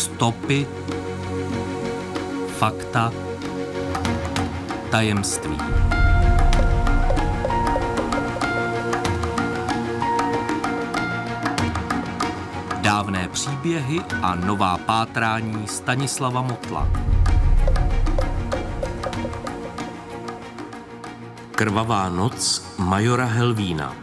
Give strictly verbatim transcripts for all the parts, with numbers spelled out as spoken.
Stopy, fakta, tajemství. Dávné příběhy a nová pátrání Stanislava Motla. Krvavá noc majora Helvína.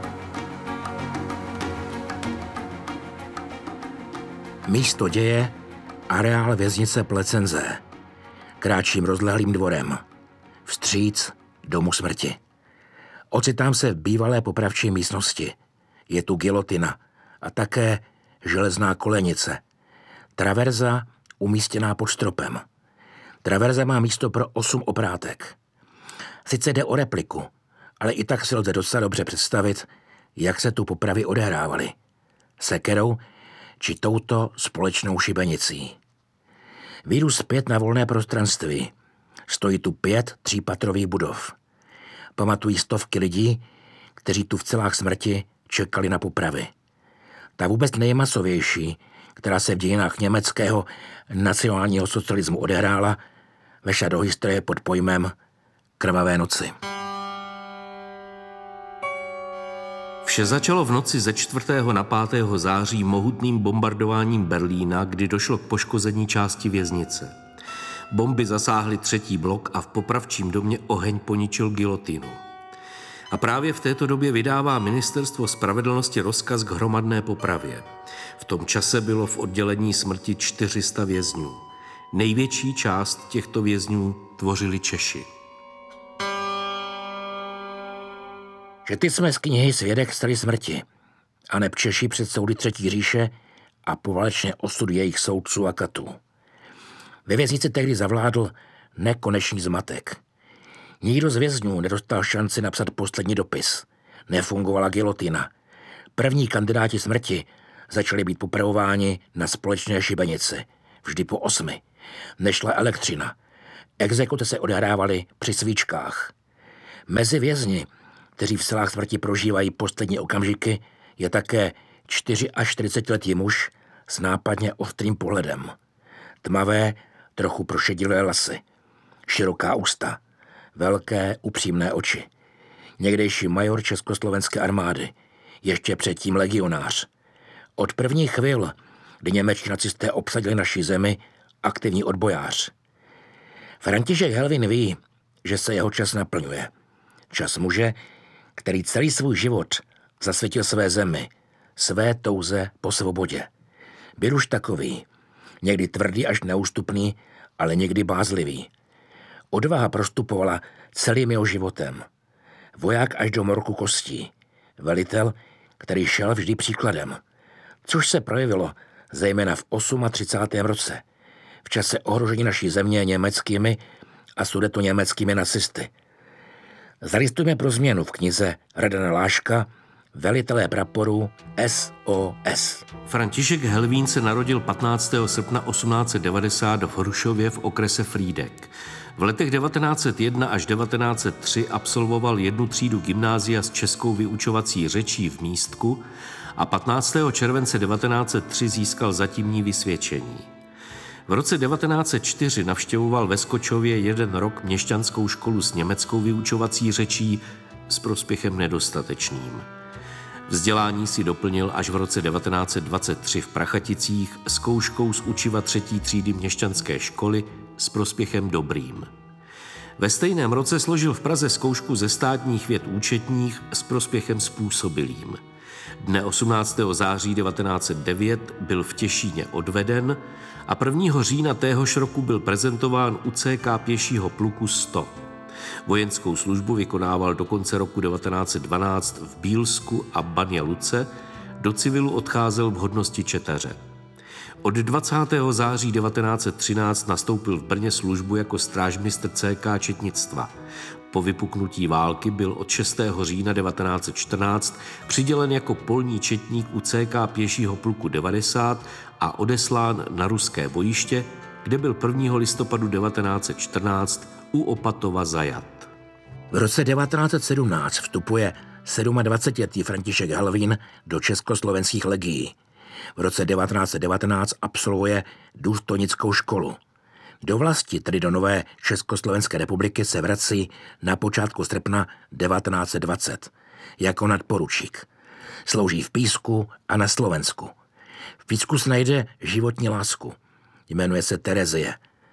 Místo děje, areál věznice Plecenze. Kráčím rozlehlým dvorem. Vstříc domu smrti. Ocitám se v bývalé popravčí místnosti. Je tu gilotina a také železná kolenice. Traverza umístěná pod stropem. Traverza má místo pro osm oprátek. Sice jde o repliku, ale i tak si lze docela dobře představit, jak se tu popravy odehrávaly. Sekerou či touto společnou šibenicí. Vyjdu zpět na volné prostranství. Stojí tu pět třípatrových budov. Pamatují stovky lidí, kteří tu v celách smrti čekali na popravy. Ta vůbec nejmasovější, která se v dějinách německého nacionálního socialismu odehrála, vešla do historie pod pojmem Krvavé noci. Vše začalo v noci ze čtvrtého na pátého září mohutným bombardováním Berlína, kdy došlo k poškození části věznice. Bomby zasáhly třetí blok a v popravčím domě oheň poničil gilotinu. A právě v této době vydává Ministerstvo spravedlnosti rozkaz k hromadné popravě. V tom čase bylo v oddělení smrti čtyři sta vězňů. Největší část těchto vězňů tvořili Češi. Že ty jsme z knihy Svědek staré smrti a neb Češi před soudy Třetí říše a poválečně osud jejich soudců a katů. Ve věznici tehdy zavládl nekonečný zmatek. Nikdo z vězňů nedostal šanci napsat poslední dopis. Nefungovala gilotina. První kandidáti smrti začali být popravováni na společné šibenici. Vždy po osmi. Nešla elektřina. Exekuce se odehrávaly při svíčkách. Mezi vězni, kteří v celách smrti prožívají poslední okamžiky, je také čtyři až čtyřicetiletý muž s nápadně ostrým pohledem. Tmavé, trochu prošedilé lasy. Široká ústa. Velké, upřímné oči. Někdejší major československé armády. Ještě předtím legionář. Od prvních chvil, kdy němečtí nacisté obsadili naši zemi, aktivní odbojář. František Helvín ví, že se jeho čas naplňuje. Čas muže, který celý svůj život zasvětil své zemi, své touze po svobodě. Byl už takový, někdy tvrdý až neústupný, ale někdy bázlivý. Odvaha prostupovala celým jeho životem. Voják až do morku kostí. Velitel, který šel vždy příkladem. Což se projevilo zejména v třicátém osmém roce, v čase ohrožení naší země německými a sudetoněmeckými nacisty. Zalistujeme pro změnu v knize Radana Láška Velitelé praporů S O S. František Helvín se narodil patnáctého srpna osmnáct set devadesát v Hrušově v okrese Frýdek. V letech devatenáct set jedna až devatenáct set tři absolvoval jednu třídu gymnázia s českou vyučovací řečí v Místku a patnáctého července devatenáct set tři získal zatímní vysvědčení. V roce devatenáct set čtyři navštěvoval ve Skočově jeden rok měšťanskou školu s německou vyučovací řečí s prospěchem nedostatečným. Vzdělání si doplnil až v roce devatenáct set dvacet tři v Prachaticích zkouškou z učiva třetí třídy měšťanské školy s prospěchem dobrým. Ve stejném roce složil v Praze zkoušku ze státních věd účetních s prospěchem způsobilým. Dne osmnáctého září devatenáct set devět byl v Těšíně odveden a prvního října téhož roku byl prezentován u C K pěšího pluku sto. Vojenskou službu vykonával do konce roku devatenáct set dvanáct v Bílsku a Banja Luce, do civilu odcházel v hodnosti četaře. Od dvacátého září devatenáct set třináct nastoupil v Brně službu jako strážmistr C K četnictva. Po vypuknutí války byl od šestého října devatenáct set čtrnáct přidělen jako polní četník u C K pěšího pluku devadesát a odeslán na ruské bojiště, kde byl prvního listopadu devatenáct set čtrnáct u Opatova zajat. V roce devatenáct set sedmnáct vstupuje dvacetidvouletý František Helvín do československých legií. V roce devatenáct set devatenáct absolvuje důstojnickou školu. Do vlasti, tedy do nové Československé republiky, se vrací na počátku srpna devatenáct set dvacet jako nadporučík. Slouží v Písku a na Slovensku. V Písku se najde životní lásku. Jmenuje se Terezie.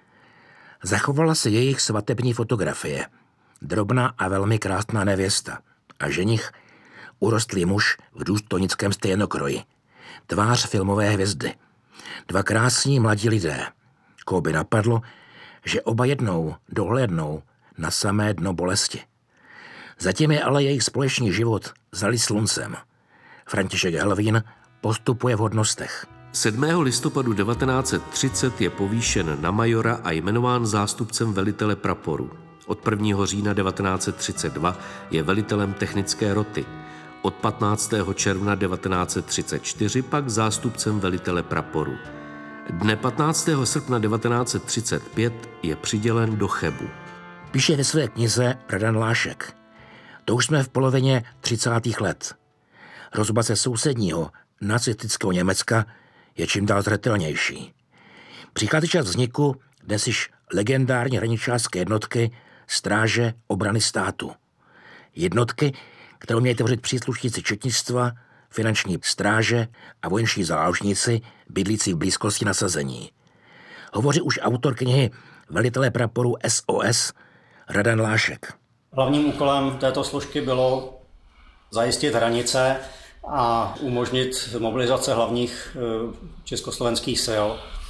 Zachovala se jejich svatební fotografie. Drobná a velmi krásná nevěsta. A ženich urostlý muž v důstojnickém stejnokroji. Tvář filmové hvězdy. Dva krásní mladí lidé. Koho by napadlo, že oba jednou dohlédnou na samé dno bolesti. Zatím je ale jejich společný život zalý sluncem. František Helvín postupuje v hodnostech. sedmého listopadu devatenáct set třicet je povýšen na majora a jmenován zástupcem velitele praporu. Od prvního října devatenáct set třicet dva je velitelem technické roty. Od patnáctého června devatenáct set třicet čtyři pak zástupcem velitele praporu. Dne patnáctého srpna devatenáct set třicet pět je přidělen do Chebu. Píše ve své knize Radan Lášek. To už jsme v polovině třicátých let. Hrozba ze sousedního nacistického Německa je čím dál zřetelnější. Přichází čas vzniku dnes již legendární hraničářské jednotky Stráže obrany státu. Jednotky, kterou měli tvořit příslušníci četnictva, finanční stráže a vojenští záložníci bydlící v blízkosti nasazení. Hovoří už autor knihy Velitelé praporu S O S Radan Lášek. Hlavním úkolem této složky bylo zajistit hranice a umožnit mobilizace hlavních československých sil.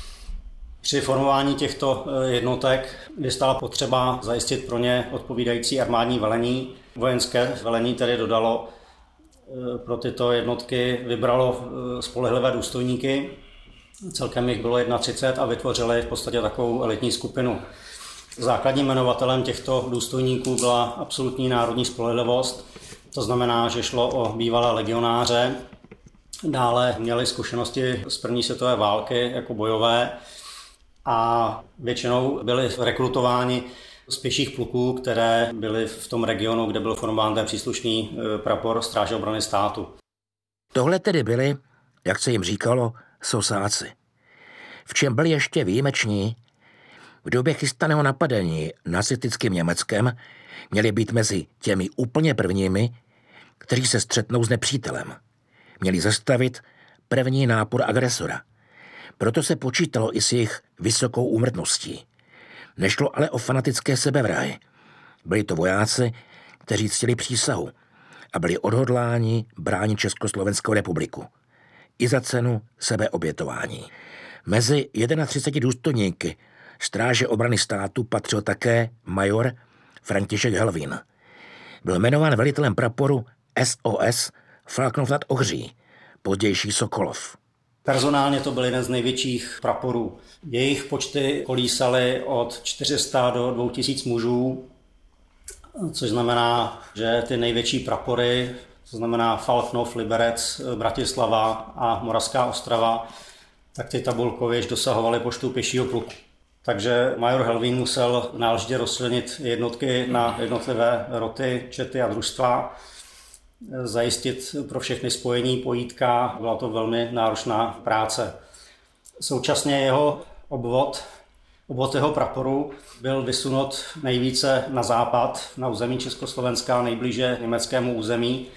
Při formování těchto jednotek vystala potřeba zajistit pro ně odpovídající armádní velení. Vojenské velení tedy dodalo pro tyto jednotky, vybralo spolehlivé důstojníky. Celkem jich bylo třicet jedna a vytvořili v podstatě takovou elitní skupinu. Základním jmenovatelem těchto důstojníků byla absolutní národní spolehlivost. To znamená, že šlo o bývalé legionáře. Dále měli zkušenosti z první světové války jako bojové a většinou byli rekrutováni z pěších pluků, které byly v tom regionu, kde byl formován ten příslušný prapor Stráže obrany státu. Tohle tedy byli, jak se jim říkalo, sosáci. V čem byli ještě výjimeční? V době chystaného napadení nacistickým Německem měli být mezi těmi úplně prvními, kteří se střetnou s nepřítelem. Měli zastavit první nápor agresora. Proto se počítalo i s jejich vysokou úmrtností. Nešlo ale o fanatické sebevrahy. Byli to vojáci, kteří ctili přísahu a byli odhodláni bránit Československou republiku. I za cenu sebeobětování. Mezi třiceti jednou důstojníky Stráže obrany státu patřil také major František Helvín. Byl jmenován velitelem praporu S O S Falknov nad Ohří, pozdější Sokolov. Personálně to byl jeden z největších praporů. Jejich počty kolísaly od čtyři sta do dvou tisíc mužů, což znamená, že ty největší prapory, to znamená Falknov, Liberec, Bratislava a Moravská Ostrava, tak ty tabulkově dosahovaly počtu pěšího pluku. Takže major Helvín musel náležitě rozčlenit jednotky na jednotlivé roty, čety a družstva, zajistit pro všechny spojení, pojítka. Byla to velmi náročná práce. Současně jeho obvod, obvod jeho praporu byl vysunut nejvíce na západ, na území Československa, nejblíže německému území.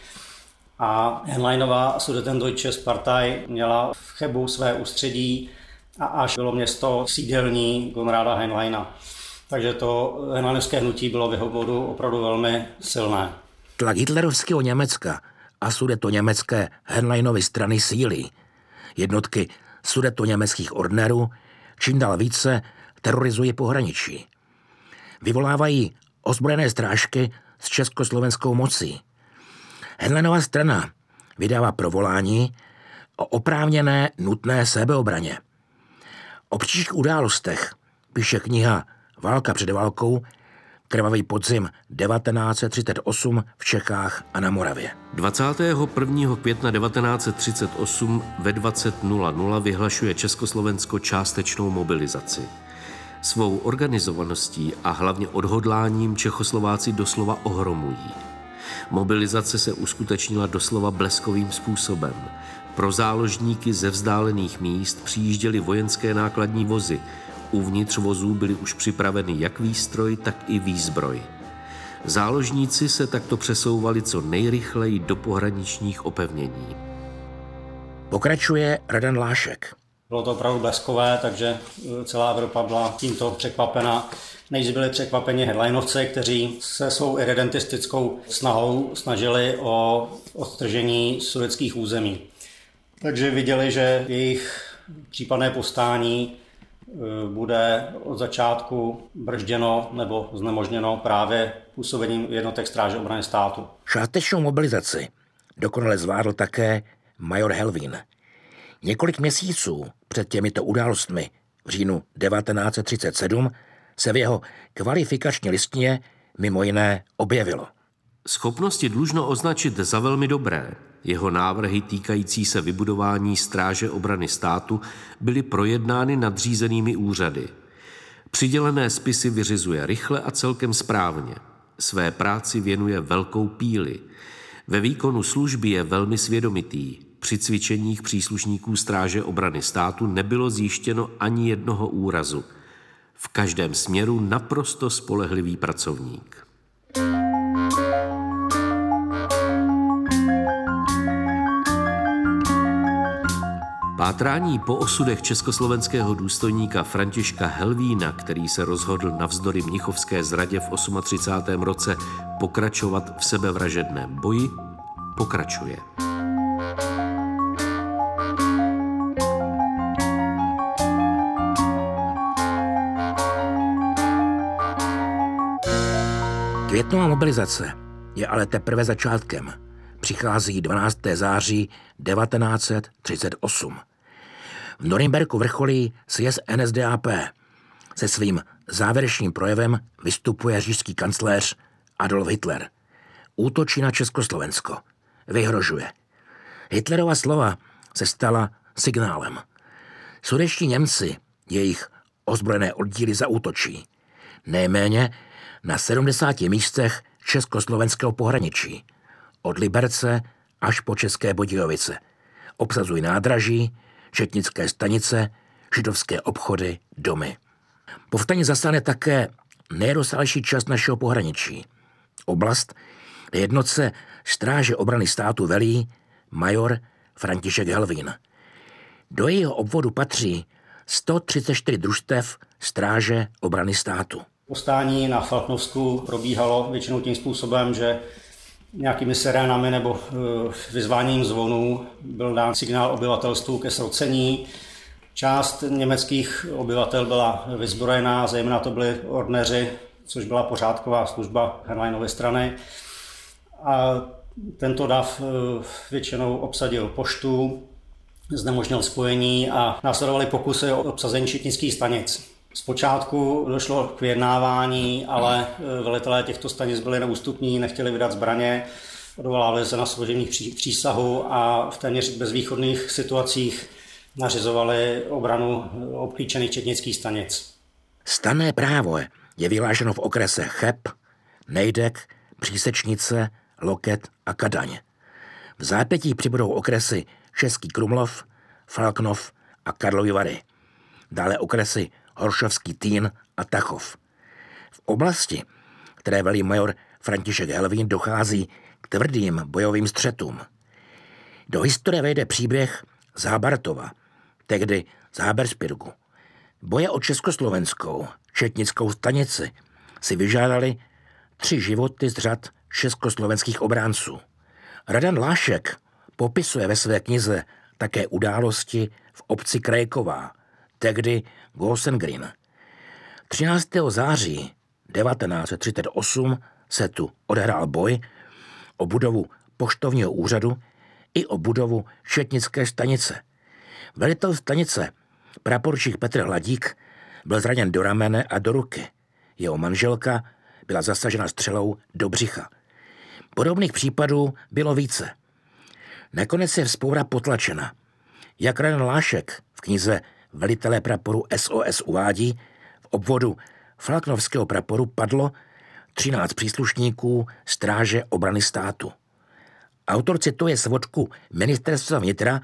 A Henleinová Sudetendeutsche Partei měla v Chebu své ústředí a až bylo město sídelní Konráda Henleina. Takže to henleinovské hnutí bylo v jeho bodu opravdu velmi silné. Tlak hitlerovského Německa a sudetoněmecké Henleinovy strany sílí. Jednotky sudetoněmeckých ordnerů čím dál více terorizují pohraničí. Vyvolávají ozbrojené strážky s československou mocí. Henleinová strana vydává provolání o oprávněné nutné sebeobraně. O příštích událostech píše kniha Válka před válkou, krvavý podzim devatenáct set třicet osm v Čechách a na Moravě. dvacátého prvního května devatenáct set třicet osm ve dvacet nula nula vyhlašuje Československo částečnou mobilizaci. Svou organizovaností a hlavně odhodláním Čechoslováci doslova ohromují. Mobilizace se uskutečnila doslova bleskovým způsobem. Pro záložníky ze vzdálených míst přijížděly vojenské nákladní vozy. Uvnitř vozů byly už připraveny jak výstroj, tak i výzbroj. Záložníci se takto přesouvali co nejrychleji do pohraničních opevnění. Pokračuje Radan Lášek. Bylo to opravdu bleskové, takže celá Evropa byla tímto překvapena. Nejdřív byli překvapeni headlinovci, kteří se svou irredentistickou snahou snažili o odtržení sovětských území. Takže viděli, že jejich případné povstání bude od začátku bržděno nebo znemožněno právě působením jednotek Stráže obrany státu. Částečnou mobilizaci dokonale zvládl také major Helvín. Několik měsíců před těmito událostmi v říjnu devatenáct set třicet sedm se v jeho kvalifikační listině mimo jiné objevilo. Schopnosti dlužno označit za velmi dobré. Jeho návrhy týkající se vybudování Stráže obrany státu byly projednány nadřízenými úřady. Přidělené spisy vyřizuje rychle a celkem správně. Své práci věnuje velkou píli. Ve výkonu služby je velmi svědomitý. Při cvičeních příslušníků Stráže obrany státu nebylo zjištěno ani jednoho úrazu. V každém směru naprosto spolehlivý pracovník. Pátrání po osudech československého důstojníka Františka Helvína, který se rozhodl navzdory mnichovské zradě v třicátém osmém roce pokračovat v sebevražedném boji, pokračuje. Květnová mobilizace je ale teprve začátkem. Přichází dvanáctého září devatenáct set třicet osm. V Norimberku vrcholí sjezd N S D A P. Se svým závěrečným projevem vystupuje říšský kancléř Adolf Hitler. Útočí na Československo. Vyhrožuje. Hitlerova slova se stala signálem. Sudetští Němci, jejich ozbrojené oddíly zaútočí. Nejméně na sedmdesáti místech československého pohraničí. Od Liberce až po České Budějovice. Obsazují nádraží, četnické stanice, židovské obchody, domy. Povstání zastane také nejrozsáhlejší část našeho pohraničí. Oblast, kde jednotce Stráže obrany státu velí major František Helvín. Do jejího obvodu patří sto třicet čtyři družstev Stráže obrany státu. Povstání na Falknovsku probíhalo většinou tím způsobem, že nějakými sirénami nebo vyzváním zvonů byl dán signál obyvatelstvu ke srocení. Část německých obyvatel byla vyzbrojená, zejména to byli ordneři, což byla pořádková služba Henleinovy strany. A tento dav většinou obsadil poštu, znemožnil spojení a následovaly pokusy o obsazení četnických stanic. Zpočátku došlo k vyjednávání, ale velitelé těchto stanic byli neústupní, nechtěli vydat zbraně, odvolávali se na složení přísahu a v téměř bezvýchodných situacích nařizovali obranu obklíčených četnických stanic. Stanné právo je vyhlášeno v okresech Cheb, Nejdek, Přísečnice, Loket a Kadaň. V zápětí přibudou okresy Český Krumlov, Falknov a Karlovy Vary. Dále okresy Horšovský Týn a Tachov. V oblasti, které velí major František Helvín, dochází k tvrdým bojovým střetům. Do historie vejde příběh z Habartova, tehdy z Habersburgu. Boje o československou četnickou stanici si vyžádali tři životy z řad československých obránců. Radan Lášek popisuje ve své knize také události v obci Krajková, tehdy Gosengrin. třináctého září devatenáct set třicet osm se tu odehrál boj o budovu poštovního úřadu i o budovu četnické stanice. Velitel stanice, praporčík Petr Hladík, byl zraněn do ramene a do ruky. Jeho manželka byla zasažena střelou do břicha. Podobných případů bylo více. Nakonec je vzpoura potlačena. Jak Radan Lášek v knize Velitelé praporu S O S uvádí, v obvodu Falknovského praporu padlo třináct příslušníků Stráže obrany státu. Autor cituje svodku Ministerstva vnitra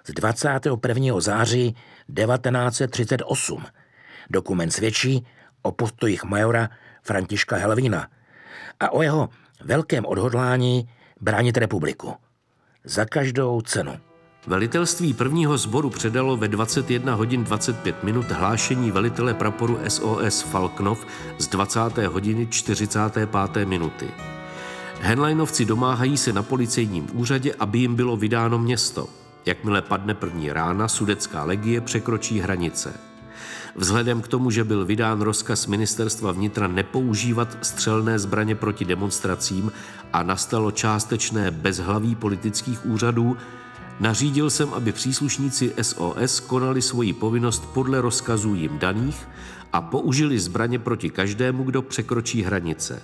z dvacátého prvního září devatenáct set třicet osm. Dokument svědčí o postojích majora Františka Helvína a o jeho velkém odhodlání bránit republiku. Za každou cenu. Velitelství prvního sboru předalo ve dvacet jedna hodin dvacet pět minut hlášení velitele praporu S O S Falknov z dvacáté hodiny čtyřicáté páté minuty. Henleinovci domáhají se na policejním úřadě, aby jim bylo vydáno město. Jakmile padne první rána, sudetská legie překročí hranice. Vzhledem k tomu, že byl vydán rozkaz ministerstva vnitra nepoužívat střelné zbraně proti demonstracím a nastalo částečné bezhlaví politických úřadů, nařídil jsem, aby příslušníci S O S konali svoji povinnost podle rozkazů jim daných a použili zbraně proti každému, kdo překročí hranice.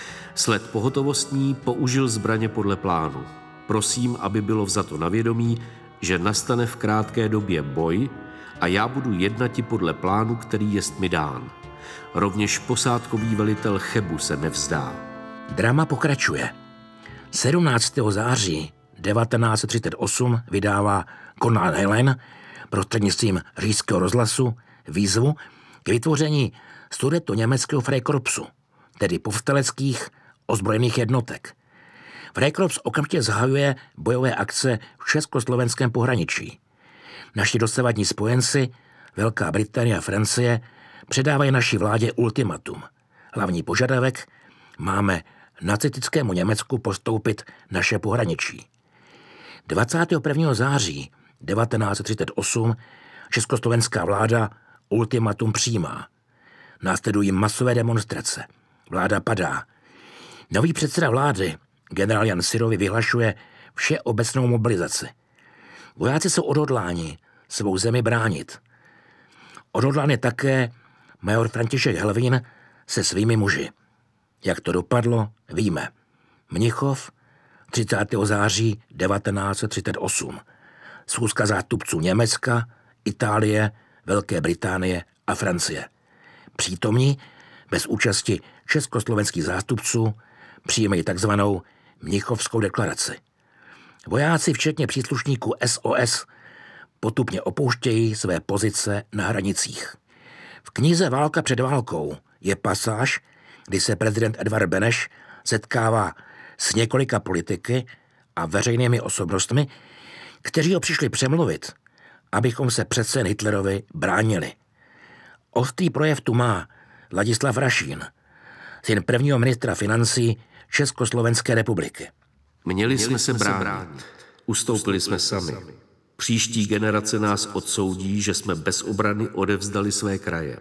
Sled pohotovostní použil zbraně podle plánu. Prosím, aby bylo vzato na vědomí, že nastane v krátké době boj a já budu jednati podle plánu, který jest mi dán. Rovněž posádkový velitel Chebu se nevzdá. Drama pokračuje. sedmnáctého září devatenáct set třicet osm vydává Konrad Henlein prostřednictvím říšského rozhlasu výzvu k vytvoření sudetoněmeckého Freikorpsu, tedy povstaleckých ozbrojených jednotek. Freikorps okamžitě zahajuje bojové akce v československém pohraničí. Naši dosavadní spojenci, Velká Británie a Francie, předávají naší vládě ultimatum. Hlavní požadavek: máme nacistickému Německu postoupit naše pohraničí. dvacátého prvního září devatenáct set třicet osm československá vláda ultimatum přijímá. Následují masové demonstrace. Vláda padá. Nový předseda vlády, generál Jan Syrový, vyhlašuje všeobecnou mobilizaci. Vojáci jsou odhodláni svou zemi bránit. Odhodlán je také major František Helvín se svými muži. Jak to dopadlo, víme. Mnichov, třicátého září devatenáct set třicet osm. Schůzka zástupců Německa, Itálie, Velké Británie a Francie. Přítomní, bez účasti československých zástupců, přijímají takzvanou Mnichovskou deklaraci. Vojáci, včetně příslušníků S O S, potupně opouštějí své pozice na hranicích. V knize Válka před válkou je pasáž, kdy se prezident Edvard Beneš setkává s několika politiky a veřejnými osobnostmi, kteří ho přišli přemluvit, abychom se přece jen Hitlerovi bránili. Ostrý projev tu má Ladislav Rašín, syn prvního ministra financí Československé republiky. Měli jsme se bránit, ustoupili jsme sami. Příští generace nás odsoudí, že jsme bez obrany odevzdali své kraje.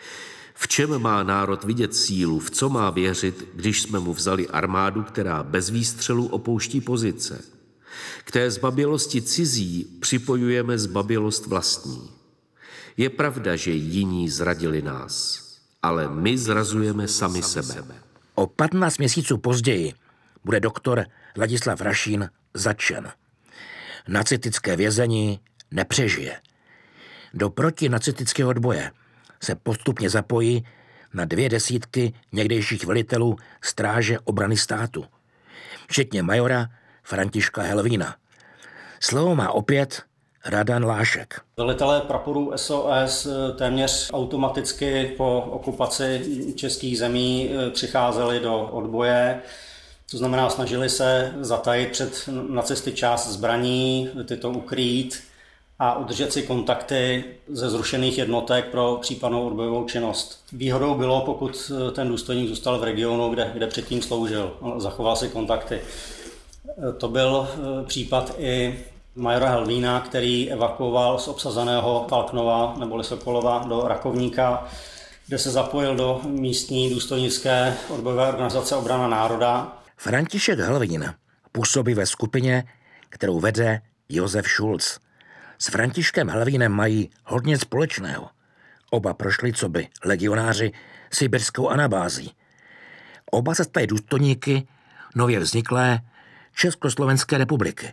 V čem má národ vidět sílu, v co má věřit, když jsme mu vzali armádu, která bez výstřelu opouští pozice? K té zbabělosti cizí připojujeme zbabělost vlastní. Je pravda, že jiní zradili nás, ale my zrazujeme sami sebe. O patnáct měsíců později bude doktor Ladislav Rašín zatčen. Nacistické vězení nepřežije. Do protinacistického odboje se postupně zapojí na dvě desítky někdejších velitelů Stráže obrany státu, včetně majora Františka Helvína. Slovo má opět Radan Lášek. Velitelé praporů S O S téměř automaticky po okupaci českých zemí přicházeli do odboje. To znamená, snažili se zatajit před nacisty část zbraní, tyto ukrýt a udržet si kontakty ze zrušených jednotek pro případnou odbojovou činnost. Výhodou bylo, pokud ten důstojník zůstal v regionu, kde, kde předtím sloužil, zachoval si kontakty. To byl případ i majora Helvína, který evakuoval z obsazeného Falknova neboli Sokolova do Rakovníka, kde se zapojil do místní důstojnické odbojové organizace Obrana národa. František Helvín působí ve skupině, kterou vede Josef Schulz. S Františkem Helvínem mají hodně společného. Oba prošli coby legionáři sibirskou anabází. Oba se stají důstojníky nově vzniklé Československé republiky.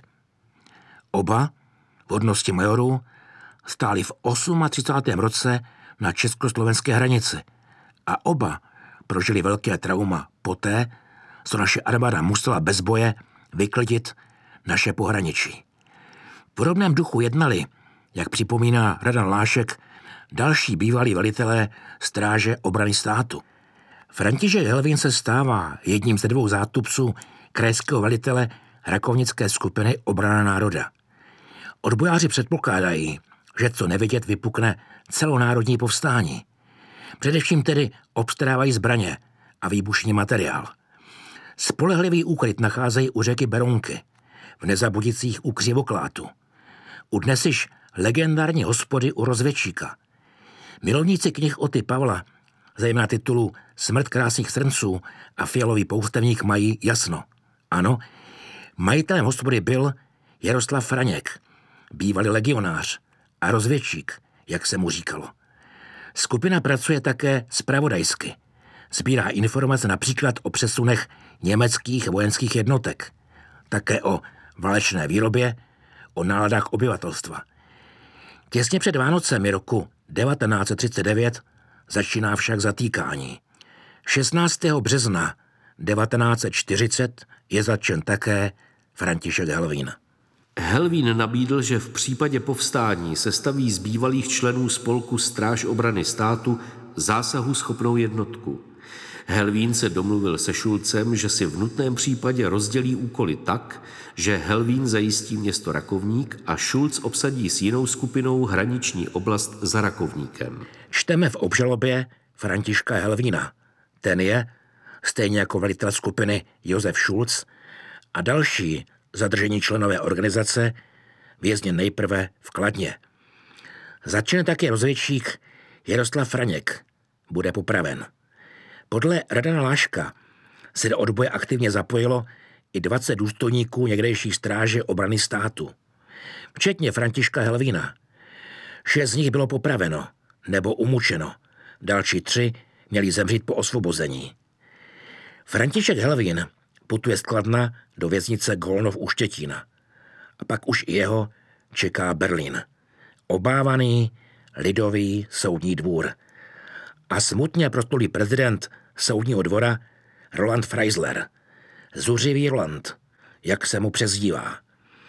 Oba v hodnosti majorů stáli v třicátém osmém roce na československé hranici a oba prožili velké trauma poté, co naše armáda musela bez boje vyklidit naše pohraničí. podobném duchu jednali, jak připomíná Radan Lášek, další bývalí velitelé stráže obrany státu. František Helvín se stává jedním ze dvou zástupců krajského velitele rakovnické skupiny Obrana národa. Odbojáři předpokládají, že co nevidět vypukne celonárodní povstání. Především tedy obstarávají zbraně a výbušný materiál. Spolehlivý úkryt nacházejí u řeky Berounky, v Nezabudicích u Křivoklátu. U dnes již legendární hospody u Rozvědčíka. Milovníci knih Oty Pavla, zejména titulu Smrt krásných srnců a Fialový poustevník mají jasno. Ano, majitelem hospody byl Jaroslav Franěk, bývalý legionář a rozvědčík, jak se mu říkalo. Skupina pracuje také zpravodajsky. Sbírá informace například o přesunech německých vojenských jednotek, také o válečné výrobě, o náladách obyvatelstva. Těsně před Vánocemi roku devatenáct set třicet devět začíná však zatýkání. šestnáctého března devatenáct set čtyřicet je zatčen také František Helvín. Helvín nabídl, že v případě povstání sestaví z bývalých členů spolku Stráž obrany státu zásahu schopnou jednotku. Helvín se domluvil se Šulcem, že si v nutném případě rozdělí úkoly tak, že Helvín zajistí město Rakovník a Šulc obsadí s jinou skupinou hraniční oblast za Rakovníkem. Čteme v obžalobě Františka Helvína. Ten je, stejně jako velitel skupiny Josef Šulc a další zadržení členové organizace, vězněn nejprve v Kladně. Zatčen také rozvědčík Jaroslav Franěk. Bude popraven. Podle Radana Láška se do odboje aktivně zapojilo i dvacet důstojníků někdejší stráže obrany státu, včetně Františka Helvína. Šest z nich bylo popraveno nebo umučeno. Další tři měli zemřít po osvobození. František Helvín putuje z Kladna do věznice Golnov u Štětína. A pak už i jeho čeká Berlín. Obávaný lidový soudní dvůr. A smutně prostulý prezident soudního dvora Roland Freisler. Zuřivý Roland, jak se mu přezdívá.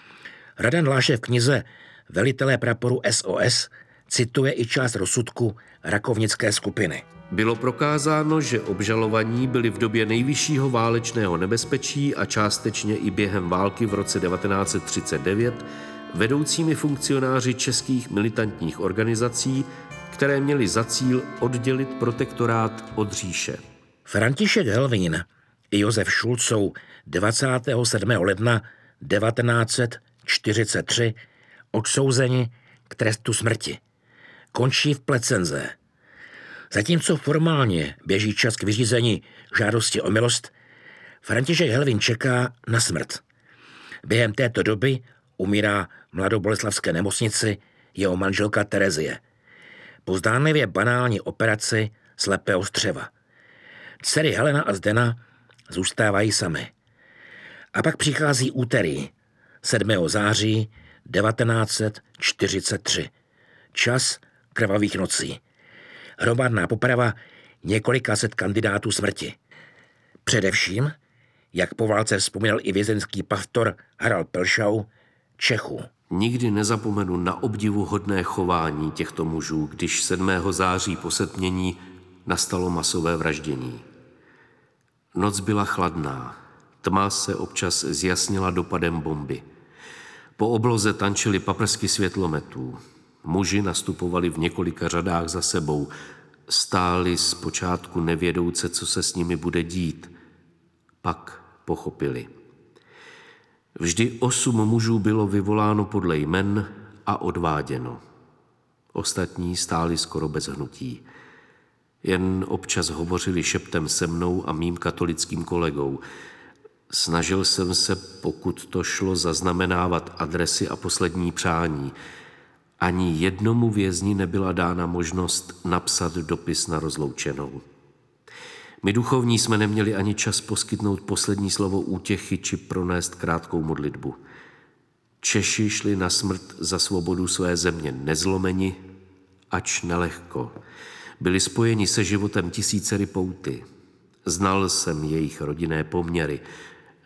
Radan Lášek v knize Velitelé praporu S O S cituje i část rozsudku rakovnické skupiny. Bylo prokázáno, že obžalovaní byli v době nejvyššího válečného nebezpečí a částečně i během války v roce devatenáct set třicet devět vedoucími funkcionáři českých militantních organizací, které měly za cíl oddělit protektorát od říše. František Helvín i Josef Šulc jsou dvacátého sedmého ledna devatenáct set čtyřicet tři odsouzeni k trestu smrti. Končí v Plecenze. Zatímco formálně běží čas k vyřízení žádosti o milost, František Helvín čeká na smrt. Během této doby umírá v mladoboleslavské nemocnici jeho manželka Terezie. Po zdánlivě banální operaci slepého střeva. Dcery Helena a Zdena zůstávají samy. A pak přichází úterý, sedmého září devatenáct set čtyřicet tři. Čas krvavých nocí. Hromadná poprava několika set kandidátů smrti. Především, jak po válce vzpomněl i vězeňský pastor Harald Pelšau, Čechů. Nikdy nezapomenu na obdivuhodné chování těchto mužů, když sedmého září po setmění nastalo masové vraždění. Noc byla chladná, tma se občas zjasnila dopadem bomby. Po obloze tančily paprsky světlometů. Muži nastupovali v několika řadách za sebou, stáli zpočátku nevědouce, co se s nimi bude dít. Pak pochopili. Vždy osm mužů bylo vyvoláno podle jmen a odváděno. Ostatní stáli skoro bez hnutí. Jen občas hovořili šeptem se mnou a mým katolickým kolegou. Snažil jsem se, pokud to šlo, zaznamenávat adresy a poslední přání. Ani jednomu vězni nebyla dána možnost napsat dopis na rozloučenou. My duchovní jsme neměli ani čas poskytnout poslední slovo útěchy či pronést krátkou modlitbu. Češi šli na smrt za svobodu své země nezlomeni, ač nelehko. Byli spojeni se životem tisíce pouty. Znal jsem jejich rodinné poměry.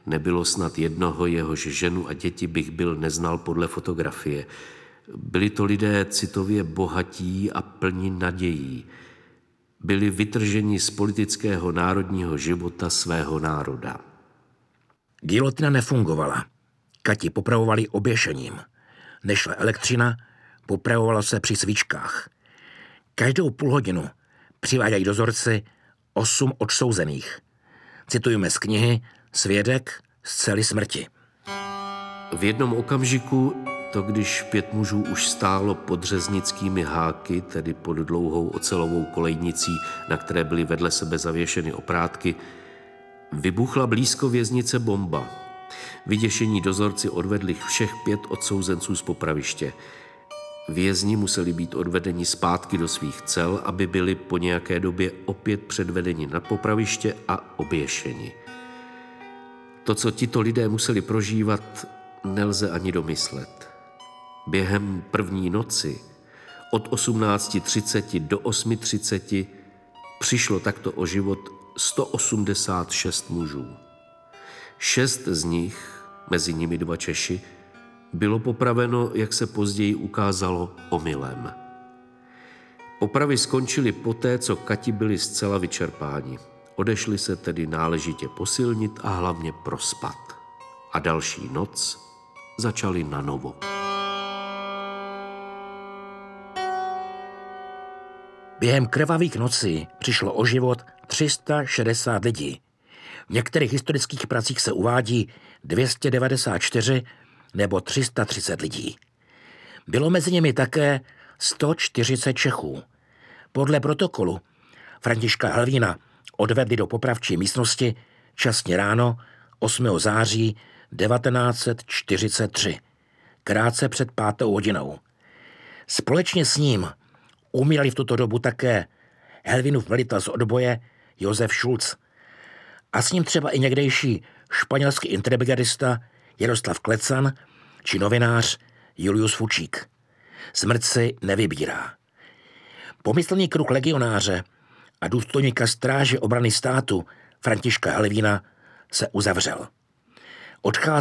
Nebylo snad jednoho, jehož ženu a děti bych byl neznal podle fotografie. Byli to lidé citově bohatí a plní nadějí. Byli vytrženi z politického národního života svého národa. Gilotina nefungovala. Kati popravovali oběšením. Nešla elektřina, popravovalo se při svíčkách. Každou půl hodinu přivádějí dozorci osm odsouzených. Citujeme z knihy Svědek z cely smrti. V jednom okamžiku, to když pět mužů už stálo pod řeznickými háky, tedy pod dlouhou ocelovou kolejnicí, na které byly vedle sebe zavěšeny oprátky, vybuchla blízko věznice bomba. Vyděšení dozorci odvedli všech pět odsouzenců z popraviště. Vězni museli být odvedeni zpátky do svých cel, aby byli po nějaké době opět předvedeni na popraviště a oběšeni. To, co tito lidé museli prožívat, nelze ani domyslet. Během první noci od osmnáct třicet do osm třicet přišlo takto o život sto osmdesát šest mužů. Šest z nich, mezi nimi dva Češi, bylo popraveno, jak se později ukázalo, omylem. Popravy skončily poté, co Kati byli zcela vyčerpáni. Odešli se tedy náležitě posilnit a hlavně prospat. A další noc začali na novo. Během krvavých nocí přišlo o život tři sta šedesát lidí. V některých historických pracích se uvádí dvě stě devadesát čtyři nebo tři sta třicet lidí. Bylo mezi nimi také sto čtyřicet Čechů. Podle protokolu Františka Helvína odvedli do popravčí místnosti časně ráno osmého září devatenáct set čtyřicet tři, krátce před pátou hodinou. Společně s ním umírali v tuto dobu také Helvinův velitel z odboje Josef Schulz a s ním třeba i někdejší španělský interbrigadista Jaroslav Klecan či novinář Julius Fučík. Smrt si nevybírá. Pomyslný kruh legionáře a důstojníka stráže obrany státu Františka Helvína se uzavřel. Odcházel